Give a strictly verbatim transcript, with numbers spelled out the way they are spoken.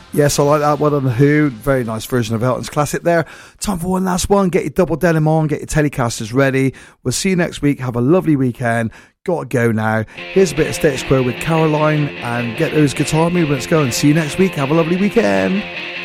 Yes, I like that one on The Who. Very nice version of Elton's classic there. Time for one last one. Get your double denim on, get your Telecasters ready. We'll see you next week. Have a lovely weekend. Gotta go now. Here's a bit of Status Quo with Caroline, and get those guitar movements going. See you next week. Have a lovely weekend.